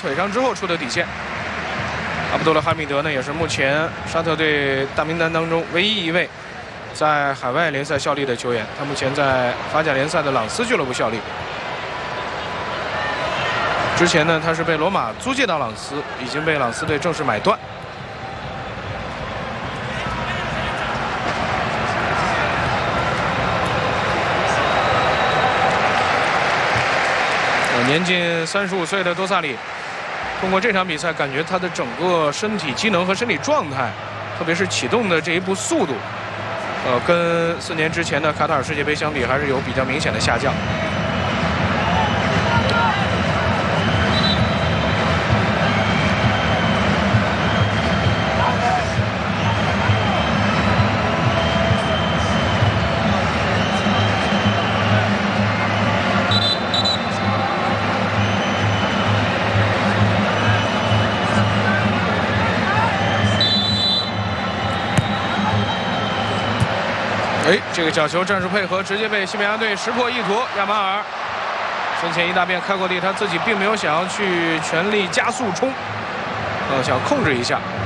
腿上之后出的底线。阿卜杜勒哈密德呢，也是目前沙特队大名单当中唯一一位在海外联赛效力的球员。他目前在法甲联赛的朗斯俱乐部效力。之前呢，他是被罗马租借到朗斯，已经被朗斯队正式买断。年近35岁的多萨里，通过这场比赛，感觉他的整个身体机能和身体状态，特别是启动的这一步速度，跟4年之前的卡塔尔世界杯相比，还是有比较明显的下降。这个角球战术配合直接被西班牙队识破一坨。亚马尔身前一大便开过地，他自己并没有想要去全力加速冲，想控制一下。